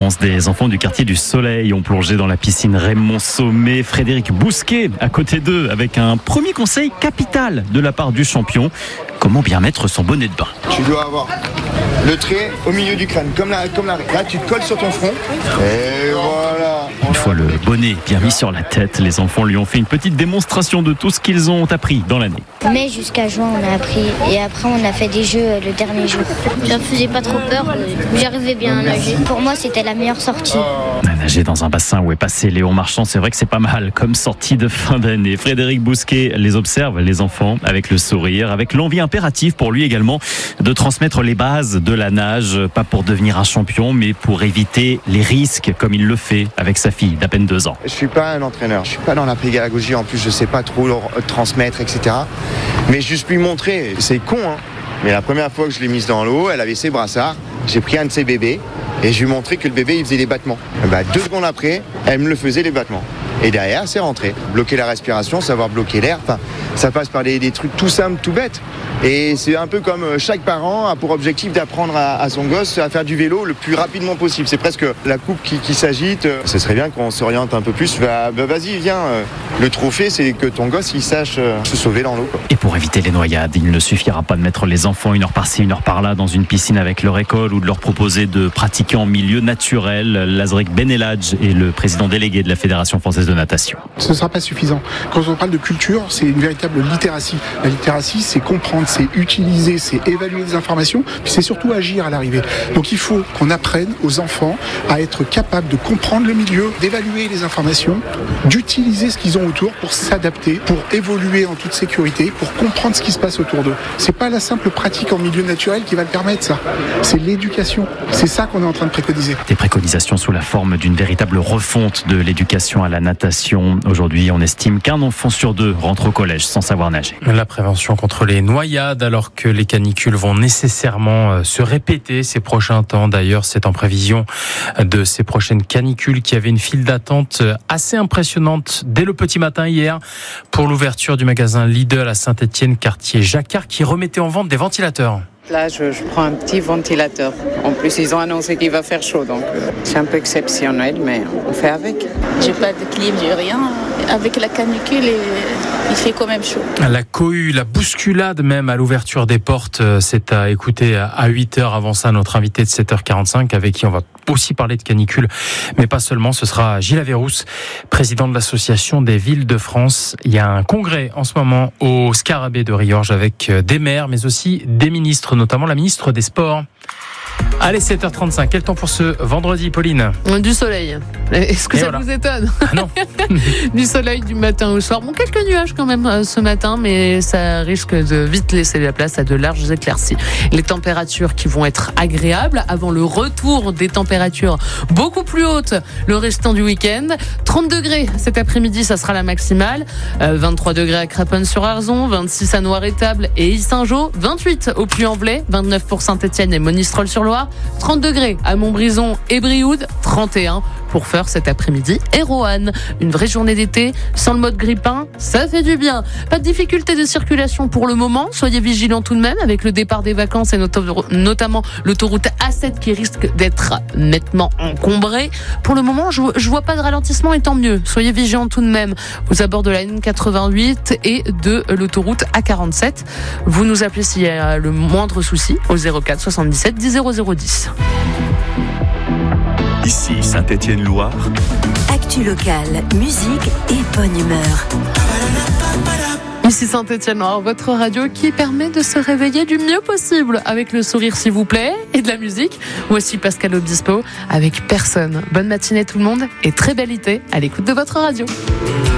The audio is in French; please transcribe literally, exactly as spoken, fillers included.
vacances. Des enfants du quartier du Soleil ont plongé dans la piscine Raymond Sommet. Frédéric Bousquet à côté d'eux avec un premier conseil capital de la part du champion. Comment bien mettre son bonnet de bain? Tu dois avoir le trait au milieu du crâne, comme la, comme la... Là, tu te colles sur ton front. Et voilà. Une fois le bonnet bien mis sur la tête, les enfants lui ont fait une petite démonstration de tout ce qu'ils ont appris dans l'année. Mais jusqu'à juin, on a appris. Et après, on a fait des jeux le dernier jour. Ça me faisait pas trop peur. J'arrivais bien à nager. Pour moi, c'était la meilleure sortie. Nager dans un bassin où est passé Léon Marchand, c'est vrai que c'est pas mal comme sortie de fin d'année. Frédéric Bousquet les observe, les enfants, avec le sourire, avec l'envie impérative pour lui également de transmettre les bases de la nage, pas pour devenir un champion, mais pour éviter les risques, comme il le fait avec sa fille d'à peine deux ans. Je suis pas un entraîneur, je suis pas dans la pédagogie, en plus je sais pas trop leur transmettre, et cetera. Mais juste lui montrer, c'est con, hein. Mais la première fois que je l'ai mise dans l'eau, elle avait ses brassards, j'ai pris un de ses bébés et je lui ai montré que le bébé il faisait les battements. Et bah, deux secondes après, elle me le faisait les battements. Et derrière, c'est rentré. Bloquer la respiration, savoir bloquer l'air, enfin, ça passe par des, des trucs tout simples, tout bêtes. Et c'est un peu comme chaque parent a pour objectif d'apprendre à, à son gosse à faire du vélo le plus rapidement possible. C'est presque la coupe qui, qui s'agite. Ce serait bien qu'on s'oriente un peu plus. Bah, bah, vas-y, viens. Le trophée, c'est que ton gosse il sache se sauver dans l'eau, quoi. Et pour éviter les noyades, il ne suffira pas de mettre les enfants une heure par-ci, une heure par-là dans une piscine avec leur école ou de leur proposer de pratiquer en milieu naturel. Lazrek Beneladj est le président délégué de la Fédération française de natation. Ce ne sera pas suffisant. Quand on parle de culture, c'est une véritable littératie. La littératie, c'est comprendre, c'est utiliser, c'est évaluer des informations, puis c'est surtout agir à l'arrivée. Donc il faut qu'on apprenne aux enfants à être capables de comprendre le milieu, d'évaluer les informations, d'utiliser ce qu'ils ont autour pour s'adapter, pour évoluer en toute sécurité, pour comprendre ce qui se passe autour d'eux. C'est pas la simple pratique en milieu naturel qui va le permettre, ça. C'est l'éducation. C'est ça qu'on est en train de préconiser. Des préconisations sous la forme d'une véritable refonte de l'éducation à la natation. Aujourd'hui, on estime qu'un enfant sur deux rentre au collège sans savoir nager. La prévention contre les noyades, alors que les canicules vont nécessairement se répéter ces prochains temps. D'ailleurs, c'est en prévision de ces prochaines canicules qu'il y avait une file d'attente assez impressionnante dès le petit matin hier pour l'ouverture du magasin Lidl à Saint-Étienne, quartier Jacquard, qui remettait en vente des ventilateurs. Là, je, je prends un petit ventilateur. En plus, ils ont annoncé qu'il va faire chaud, donc euh, c'est un peu exceptionnel, mais on fait avec. J'ai pas de clim, j'ai rien. Avec la canicule, et il fait quand même chaud. La cohue, la bousculade même à l'ouverture des portes, c'est à écouter à huit heures. Avant ça, notre invité de sept heures quarante-cinq, avec qui on va aussi parler de canicule, mais pas seulement. Ce sera Gilles Averrousse, président de l'association des villes de France. Il y a un congrès en ce moment au Scarabée de Riorges avec des maires, mais aussi des ministres, notamment la ministre des Sports. Allez, sept heures trente-cinq, quel temps pour ce vendredi, Pauline? Du soleil. Est-ce que Et ça voilà. vous étonne? Ah non. Du soleil du matin au soir. Bon, quelques nuages quand même euh, ce matin, mais ça risque de vite laisser la place à de larges éclaircies. Les températures qui vont être agréables avant le retour des températures beaucoup plus hautes le restant du week-end. trente degrés cet après-midi, ça sera la maximale. Euh, vingt-trois degrés à Craponne-sur-Arzon, vingt-six à Noiretable et Ille-Saint-Jean, vingt-huit au Puy-en-Velay, vingt-neuf pour Saint-Étienne et Monistrol-sur-Loire, trente degrés à Montbrison et Brioude, trente et un pour Feurs cet après-midi et Roanne. Une vraie journée d'été sans le mode grippin, ça fait du bien. Pas de difficulté de circulation pour le moment, soyez vigilants tout de même avec le départ des vacances et notamment l'autoroute A sept qui risque d'être nettement encombrée. Pour le moment, je, je vois pas de ralentissement et tant mieux. Soyez vigilants tout de même aux abords de la N quatre-vingt-huit et de l'autoroute A quarante-sept. Vous nous appelez s'il y a le moindre souci au zéro quatre soixante-dix-sept dix zéro zéro dix. Ici Saint-Étienne-Loire. Actu locale, musique et bonne humeur. Ici Saint-Étienne-Loire, votre radio qui permet de se réveiller du mieux possible avec le sourire s'il vous plaît et de la musique. Voici Pascal Obispo avec Personne. Bonne matinée tout le monde et très belle été à l'écoute de votre radio.